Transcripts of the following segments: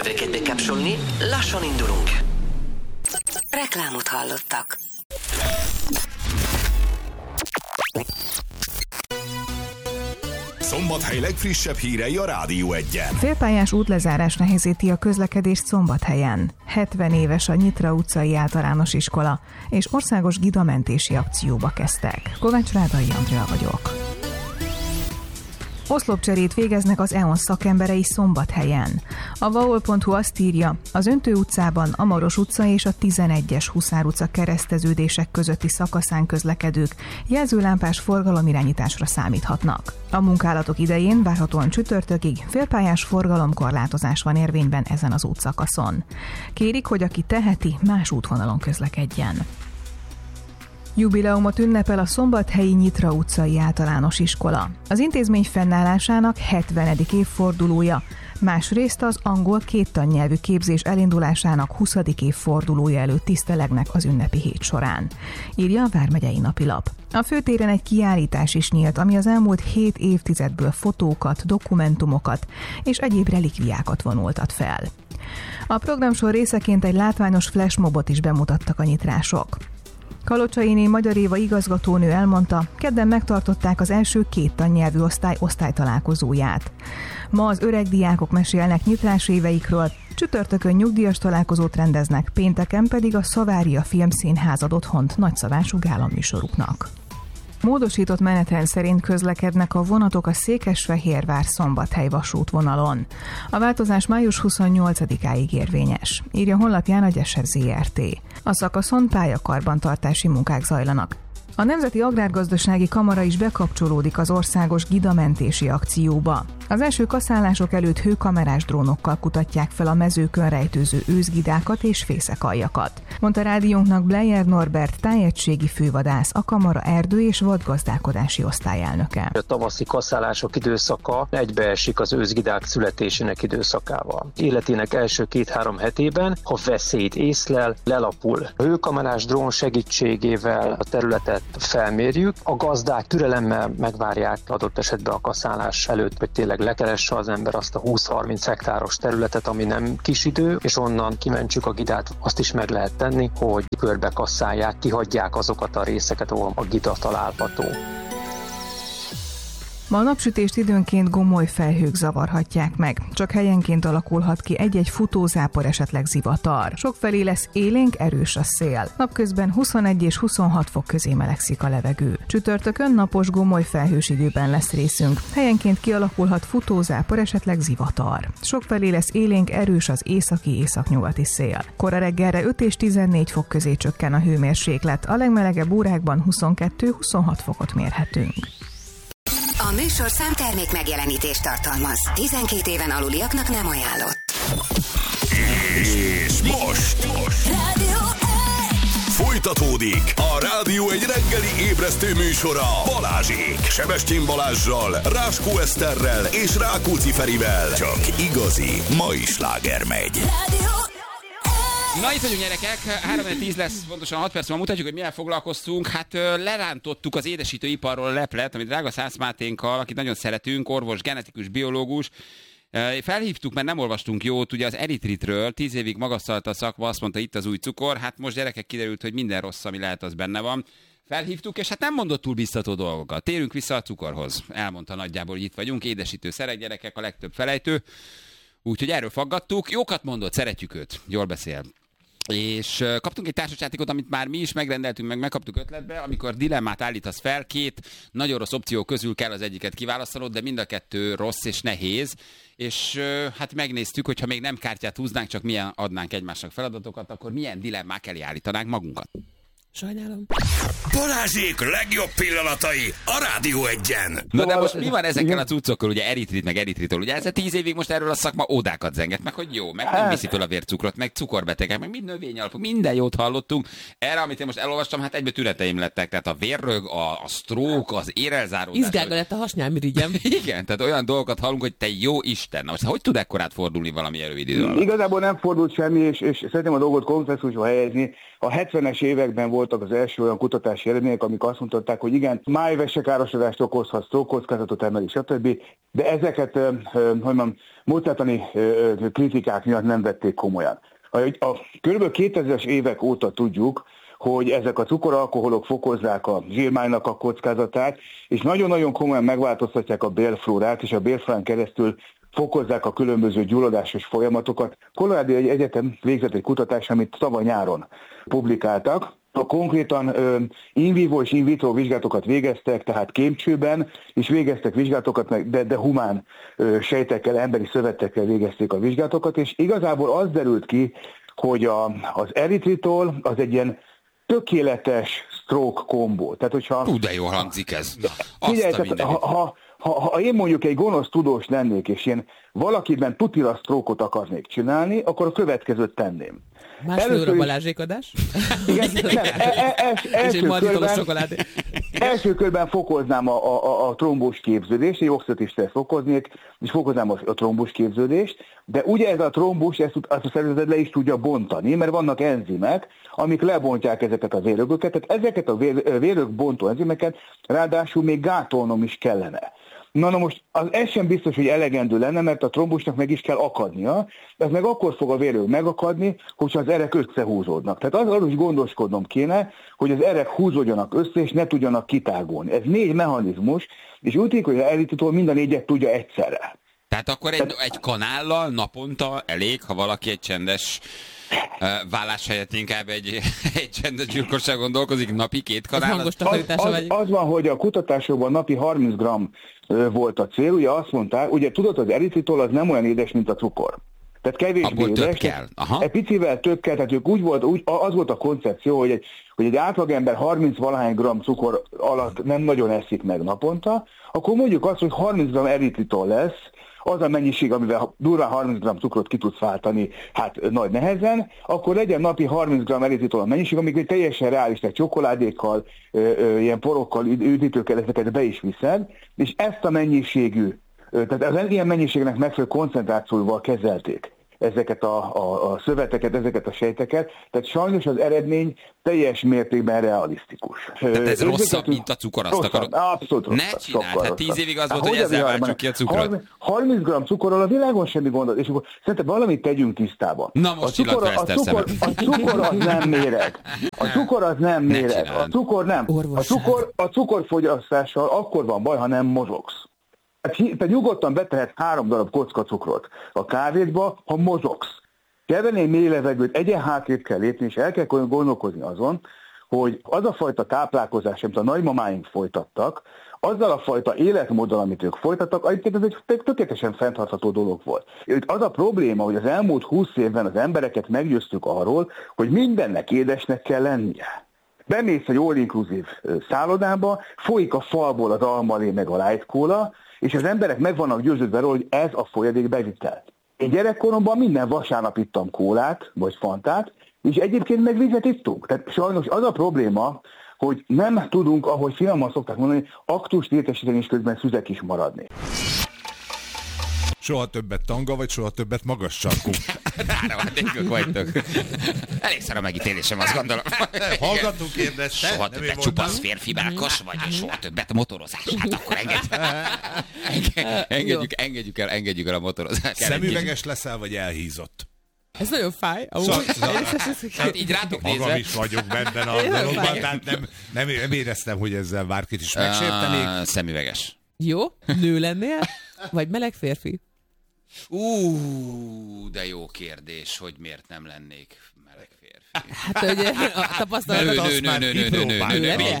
Öveket bekapcsolni, lassan indulunk. Reklámot hallottak. Szombathely legfrissebb hírei a Rádió Egyen. Félpályás útlezárás nehézíti a közlekedést Szombathelyen. 70 éves a Nyitra utcai általános iskola, és országos gidamentési akcióba kezdtek. Kovács Rádai Andrea vagyok. Oszlopcserét végeznek az EON szakemberei Szombathelyen. A vaol.hu azt írja, az Öntő utcában, a Maros utca és a 11-es Huszár utca kereszteződések közötti szakaszán közlekedők jelzőlámpás forgalomirányításra számíthatnak. A munkálatok idején várhatóan csütörtökig félpályás forgalomkorlátozás van érvényben ezen az útszakaszon. Kérik, hogy aki teheti, más útvonalon közlekedjen. Jubileumot ünnepel a szombathelyi Nyitra utcai általános iskola. Az intézmény fennállásának 70. évfordulója, másrészt az angol kéttannyelvű képzés elindulásának 20. évfordulója előtt tisztelegnek az ünnepi hét során, írja a Vármegyei Napilap. A főtéren egy kiállítás is nyílt, ami az elmúlt 7 évtizedből fotókat, dokumentumokat és egyéb relikviákat vonultat fel. A programsor részeként egy látványos flashmobot is bemutattak a nyitrások. Kalocsainé Magyar Éva igazgatónő elmondta, kedden megtartották az első kéttannyelvű osztály osztálytalálkozóját. Ma az öreg diákok mesélnek nyitrás éveikről, csütörtökön nyugdíjas találkozót rendeznek, pénteken pedig a Szavária Filmszínház ad otthont nagyszabású gálaműsoruknak. Módosított menetrend szerint közlekednek a vonatok a Székesfehérvár-Szombathely vasútvonalon. A változás május 28-áig érvényes, írja honlapján a Gyeser Zrt. A szakaszon pályakarbantartási munkák zajlanak. A Nemzeti Agrárgazdasági Kamara is bekapcsolódik az országos gidamentési akcióba. Az első kaszálások előtt hőkamerás drónokkal kutatják fel a mezőkön rejtőző őszgidákat és fészekaljakat, mondta rádiónknak Bleyer Norbert tájegységi fővadász, a Kamara erdő- és vadgazdálkodási osztályelnöke. A tavaszi kaszálások időszaka egybeesik az őszgidák születésének időszakával. Életének első 2-3 hetében, ha veszélyt észlel, lelapul. A hőkamerás drón segítségével a területet felmérjük, a gazdák türelemmel megvárják adott esetben a kaszálás előtt, hogy tényleg lekeresse az ember azt a 20-30 hektáros területet, ami nem kis idő, és onnan kimentsük a gidát. Azt is meg lehet tenni, hogy körbe kasszálják, kihagyják azokat a részeket, ahol a gida található. Ma a napsütést időnként gomoly felhők zavarhatják meg. Csak helyenként alakulhat ki egy-egy futózápor, esetleg zivatar. Sokfelé lesz élénk, erős a szél. Napközben 21 és 26 fok közé melegszik a levegő. Csütörtökön napos gomoly felhős időben lesz részünk. Helyenként kialakulhat futózápor, esetleg zivatar. Sokfelé lesz élénk, erős az északi-északnyugati szél. Kora reggelre 5 és 14 fok közé csökken a hőmérséklet. A legmelegebb órákban 22-26 fokot mérhetünk. A műsorszám termék megjelenítést tartalmaz. 12 éven aluliaknak nem ajánlott. És most Rádió folytatódik a Rádió egy reggeli ébresztő műsora Balázsék. Sebestyén Balázssal, Ráskó Eszterrel és Rákóczi Ferivel. Csak igazi mai sláger megy. Na itt vagyunk, gyerekek, 3-10 lesz, pontosan 6 perc, mutatjuk, hogy milyen foglalkoztunk. Hát lerántottuk az édesítőiparról a leplet, amit drága Szász Máténkkal, akit nagyon szeretünk, orvos, genetikus, biológus. Felhívtuk, mert nem olvastunk jót, ugye az eritritről, 10 évig magasztalta a szakma, azt mondta, itt az új cukor. Hát most, gyerekek, kiderült, hogy minden rossz, ami lehet, az benne van. Felhívtuk, és hát nem mondott túl biztató dolgokat. Térünk vissza a cukorhoz. Elmondta nagyjából, hogy itt vagyunk, édesítő szerek, gyerekek, a legtöbb felejtő. Úgyhogy erről faggattuk. Jókat mondott, szeretjük őt, jól beszél. És kaptunk egy társasjátékot, amit már mi is megrendeltünk, megkaptuk ötletbe, amikor dilemmát állítasz fel, 2 nagyon rossz opció közül kell az egyiket kiválasztanod, de mind a 2 rossz és nehéz, és hát megnéztük, hogyha még nem kártyát húznánk, csak milyen adnánk egymásnak feladatokat, akkor milyen dilemmák elé állítanánk magunkat. Sajnálom. Balázsék legjobb pillanatai a Rádió Egyen. Na de most mi van ezekkel a cuccokkal, ugye eritrit meg eritritol, ugye ez a 10 évig most erről a szakma ódákat zenget, meg hogy jó, meg nem viszi föl a vércukrot, meg cukorbetegek, meg mind növényalapok, minden jót hallottunk. Erre, amit én most elolvastam, hát egybe tüneteim lettek, tehát a vérrög, a stroke, az érelzáródás. Izgága lett a hasnyálmirigyem. Igen, tehát olyan dolgokat hallunk, hogy te jó Isten. Na most hogy tud ekkorát fordulni valami erőidő alatt? Igazából nem fordult semmi, és szeretném a dolgot kontextusba helyezni. A 70-es években volt voltak az első olyan kutatási eredmények, amik azt mutatták, hogy igen, májvesekárosodást okozhat, stroke-kockázatot emeli, stb. De ezeket, módszertani kritikák miatt nem vették komolyan. A kb. 2000-es évek óta tudjuk, hogy ezek a cukoralkoholok fokozzák a zsírmánynak a kockázatát, és nagyon-nagyon komolyan megváltoztatják a bélflórát, és a bélflórán keresztül fokozzák a különböző gyulladásos folyamatokat. Colorado Egyetem végzett egy kutatás, amit tavaly nyáron publikáltak. Konkrétan in vivo és in vitro vizsgálatokat végeztek, tehát kémcsőben, és végeztek vizsgálatokat, de humán sejtekkel, emberi szövetekkel végezték a vizsgálatokat, és igazából az derült ki, hogy az eritritol az egy ilyen tökéletes stroke kombó. Tehát, hogyha... de jól hangzik ez. Figyelj, ha én mondjuk egy gonosz tudós lennék, és én valakiben tutira sztrókot akarnék csinálni, akkor a következőt tenném. Másfél óra Balázsékadás? Igen, első körben fokoznám a trombós képződést, egy oxidatív stressz fokoznék, és fokoznám a trombós képződést, de ugye ez a trombus ezt a szervezet le is tudja bontani, mert vannak enzimek, amik lebontják ezeket a vérögöket, tehát ezeket a vérögbontó enzimeket ráadásul még gátolnom is kellene. Na most ez sem biztos, hogy elegendő lenne, mert a trombusnak meg is kell akadnia, ez meg akkor fog a vérög megakadni, hogyha az erek összehúzódnak. Tehát arról is gondoskodnom kéne, hogy az erek húzódjanak össze, és ne tudjanak kitágulni. Ez 4 mechanizmus, és úgy tűnik, hogy az eritritol mind a 4-et tudja egyszerre. Tehát akkor egy kanállal naponta elég, ha valaki egy csendes vállás helyett inkább egy csendes gyilkosságon dolgozik, napi 2 kanál? Az van, hogy a kutatásokban napi 30 g volt a cél, ugye azt mondták, ugye tudod, az eritritol az nem olyan édes, mint a cukor. Tehát kevésbé édes. Kell. Egy picivel több kell, tehát ők az volt a koncepció, hogy egy átlagember 30-valahány gram cukor alatt nem nagyon eszik meg naponta, akkor mondjuk azt, hogy 30 g eritritol lesz, az a mennyiség, amivel durván 30 g cukrot ki tudsz váltani, hát nagy nehezen, akkor legyen napi 30 g eritritol a mennyiség, amikor teljesen reális, tehát csokoládékkal, ilyen porokkal, üdítőkkel ezeket be is viszed, és ezt a mennyiségű, tehát az ilyen mennyiségnek megfelelő koncentrációval kezelték ezeket a szöveteket, ezeket a sejteket, tehát sajnos az eredmény teljes mértékben realisztikus. Tehát ez rosszabb, mint a cukor, azt akarod? Abszolút rosszabb. Ne csináld, hát 10 évig az volt, hogy ezzel váltsuk ki a cukrot. 30 g cukorral a világon semmi gondol, és akkor szerintem valamit tegyünk tisztába. Na most csillag fel ezt szemet. A cukor az nem méreg. A cukor az nem méreg. A cukor nem. A cukorfogyasztással akkor van baj, ha nem mozogsz. Tehát nyugodtan betehet 3 darab kocka cukrot a kávédba, ha mozogsz. Kell venni egy mély levegőt, egyen hátrébb kell lépni, és el kell gondolkozni azon, hogy az a fajta táplálkozás, amit a nagymamáink folytattak, azzal a fajta életmóddal, amit ők folytattak, ez egy tökéletesen fenntartható dolog volt. Az a probléma, hogy az elmúlt 20 évben az embereket meggyőztük arról, hogy mindennek édesnek kell lennie. Bemész egy all-inclusive szállodába, folyik a falból az almalé meg a light cola, és az emberek meg vannak győződve róla, hogy ez a folyadék bevitel. Én gyerekkoromban minden vasárnap ittam kólát, vagy fantát, és egyébként meg vizet ittunk. Tehát sajnos az a probléma, hogy nem tudunk, ahogy finoman szokták mondani, aktust értesíteni, és közben szüzek is maradni. Soha többet tanga, vagy soha többet magas sarkú? Rára vagytok. Elég szar a megítélésem, azt gondolom. Hallgatunk kérdezte. Soha többet csupasz férfi bákos, vagy soha többet motorozás. Hát akkor engedjük el a motorozást. Szemüveges leszel, vagy elhízott? Ez nagyon fáj. Hát így rátok nézve. Magam is vagyok benne a dologban, tehát nem éreztem, hogy ezzel bárkit is megsértenék. Szemüveges. Jó, nő lennél? Vagy meleg férfi? De jó kérdés, hogy miért nem lennék meleg férfi. Hát ugye a tapasztalatot azt már kipróbálni.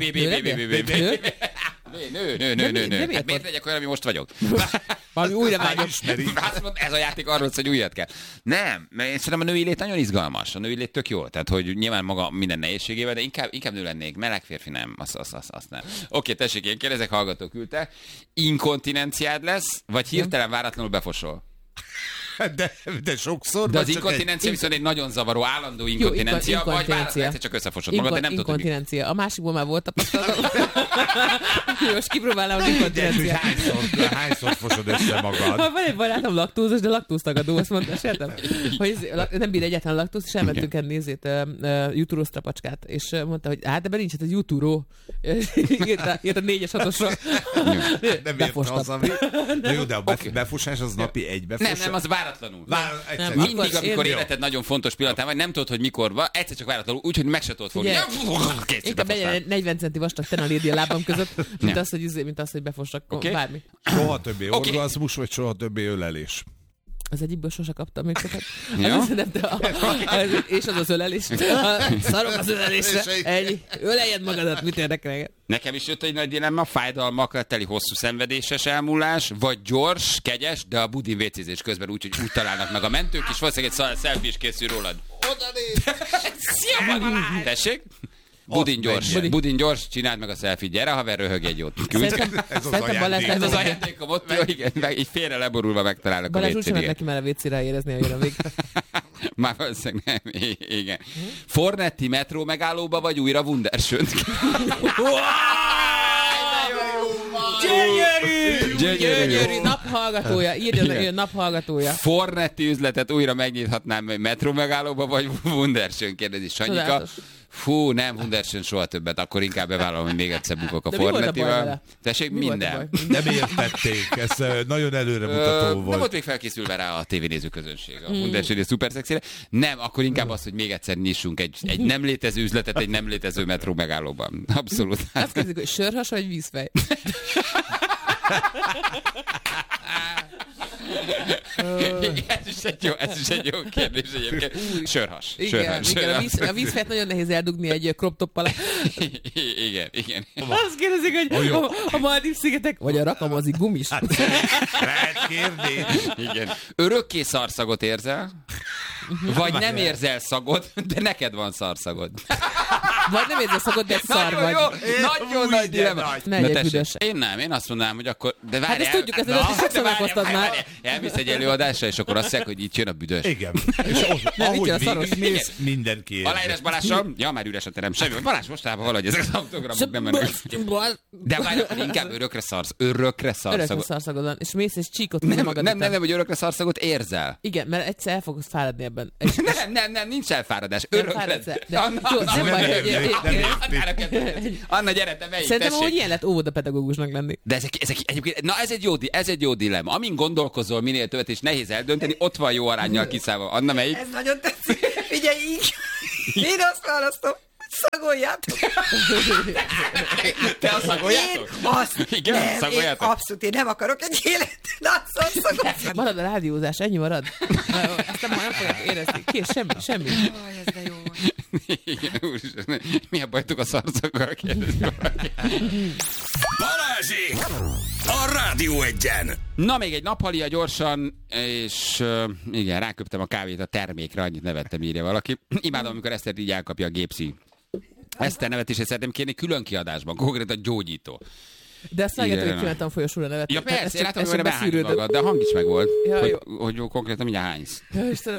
Nő. Hát miért legyek olyan, ami most vagyok? Valami újra vágyom. Ez a játék arról, hogy újat kell. Nem, mert én szerintem a női lét nagyon izgalmas. A női lét tök jó. Tehát, hogy nyilván maga minden nehézségével, de inkább nő lennék. Meleg férfi nem. Azt nem. Oké, tessék, én kérdezek, hallgató küldte. Inkontinenciád lesz, vagy hirtelen váratlanul befosol? De sokszor. De az inkontinencia viszont egy nagyon zavaró, állandó inkontinencia, vagy egyszer csak összefosod magad, de nem tudod, inkontinencia. A másikból már volt tapasztalatom. Most kipróbálnám az inkontinenciát. Hányszor fosod össze magad? Van egy barátom laktózos, de laktóztagadó, azt mondta, sértem, hogy nem bír egyáltalán laktóz, és elmentünk enni jutúró strapacskát, és mondta, hogy hát ebben nincs, ez jutúró. Írt a 4-es 6-osra. Nem érte az, ami... Na jó, de a befosás az napi egy befosás. Nem, az váratlanul. Mindig, amikor életed nagyon fontos pillanatán vagy, nem tudod, hogy mikor van, egyszer csak váratlanul, úgyhogy meg se tudod fogni. Inkább 40 centi vastag tenalédi a lábam között, mint az, hogy befossak bármi. Soha többé orgazmus, vagy soha többé ölelés. Az egyikből sose kaptam még sokat. És az ölelés. Szarok az ölelésre. Öleljed magadat, mit érdekel? Nekem is jött egy nagy dilemma, fájdalmakkal teli hosszú szenvedéses elmúlás, vagy gyors, kegyes, de a budin vécézés közben úgy találnak meg a mentők, és valószínűleg egy selfie is készül rólad. Oda néz! Tessék? Budin gyors, csináld meg a selfie, gyere haver, röhög egy jót. Ez az ajándékom ott, jó, igen, így félre leborulva megtalálnak a Balázs úgy sem neki már a vécére érezni, hogy jön a végre. Már valószínűleg nem, igen. Fornetti metró megállóba, vagy újra Wunderschönt? Gyönyörű! Naphallgatója, írjon naphallgatója. Fornetti üzletet újra megnyithatnám metró megállóba, vagy Wunderschön, kérdezi Sanyika. Fú, nem, Wunderschön soha többet, akkor inkább bevállalom, hogy még egyszer bukok a Fornettival. Tessék, minden. Nem értették, ez nagyon előremutató volt. Nem volt még felkészülve rá a tévénéző közönség a Wunderschön és szuper szexire. Nem, akkor inkább az, hogy még egyszer nyissunk egy nem létező üzletet egy nem létező metró megállóban. Abszolút. Azt kérdezik, hogy sörhas vagy vízfej? Ez is egy jó kérdés egyébként. Sörhas. Igen, a vízfejt nagyon nehéz eldugni egy crop top alá. Igen. Azt kérdezik, hogy a Maldív-szigetek, vagy a rakamazi gumis. Lehet kérni. Igen. Örökké szarszagot érzel? Vagy nem érzel szagot, de neked van szarszagod. Vagy nem érzel szagot, de szar vagy. Nagyon nagy dilemma. Én azt mondanám, hogy akkor... De várjál, hát ezt tudjuk, ezt sokszor meghoztad már. Elmész egy előadásra, és akkor azt mondják, hogy itt jön a büdös. Igen. És ahogy mész, mindenki érzi. Aláírás Balázsra, ja, már üres a terem, semmi. Balázs mostában valahogy ezek az autogramok nem mennek. De várjál, inkább örökre szarszagod van. És mész, és csíkot magad. Nem, hogy örökre szarszagot érzel. Igen, mert egyszer el fogsz fáradni ebben. Nem, nincs elfáradás. Örökre. Nem baj, Anna, gyere, te melyik, szerintem, hogy ilyen lett óvodapedagógusnak lenni. De ezek egyébként, na ez egy jó dilemma. Amin gondolkozol minél többet, és nehéz eldönteni, ott van jó aránnyal kiszállva. Anna, melyik? Ez nagyon tetszik. Figyelj így. Én azt választom. Szagoljátok! Te a szagoljátok? Igen, szagoljátok? Abszolút, én nem akarok egy élet. Látszol, szagoljátok. Marad a rádiózás, ennyi marad. Ezt nem fogják érezni. Kész, semmi. Ez de jó. Igen, úristen, mi a bajtok a szarszaggal? Kérdezi valaki. Balázsék! A Rádió Egyen! Na, még egy naphalia gyorsan, és igen, ráköptem a kávét a termékre, annyit nevettem, írja valaki. Imádom, amikor Eszter így elkapja a gépszi. Eszter nevetését szeretném kérni külön kiadásban, konkrétan gyógyító. De azt vágjátok, hogy kívántam folyosóra nevetni. Ja persze, én látom, hogy behányod magad, de a hang is megvolt, hogy konkrétan mindjárt hánysz. Ja, Istenem,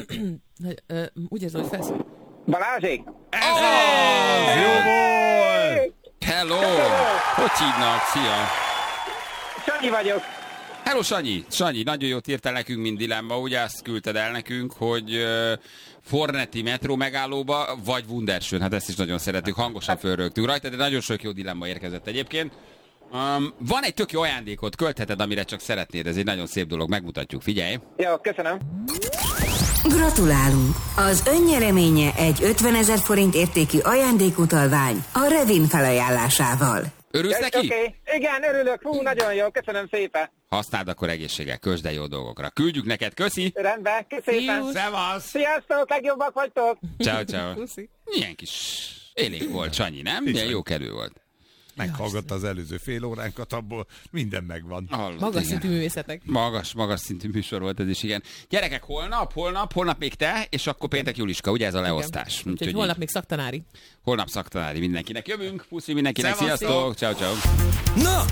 úgy érzem, hogy felsz. Balázsék! Ez az! Jó volt! Hello! Hogy hívnak? Szia! Sanyi vagyok. Hello, Sanyi! Sanyi, nagyon jót írtál nekünk, mint dilemma, ugye azt küldted el nekünk, hogy Fornetti metró megállóba, vagy Wunderschön, hát ezt is nagyon szeretjük, hangosan fölrögtünk rajta, de nagyon sok jó dilemma érkezett egyébként. Van egy tök jó ajándékot, költheted, amire csak szeretnéd, ez egy nagyon szép dolog, megmutatjuk, figyelj! Jó, köszönöm! Gratulálunk! Az önnyereménye egy 50 000 forint értékű ajándékutalvány a Revin felajánlásával. Örülsz neki? Okay. Igen, örülök, nagyon jó, köszönöm szépen. Használd akkor egészséggel, közd el jó dolgokra. Küldjük neked, köszi! Rendben, köszönöm. Szevasz! Sziasztok, legjobbak vagytok! Ciao. Milyen kis élénk volt, Sanyi, nem? Milyen jó kerül volt. Meghallgatta az előző fél óránkat, abból minden megvan. Magas szintű művészetek. Magas szintű műsor volt ez is, igen. Gyerekek, holnap még te, és akkor péntek Juliska, ugye ez a leosztás. Úgyhogy holnap még szaktanári. Holnap szaktanári mindenkinek. Jövünk, puszi mindenkinek, sziasztok, ciao. Na,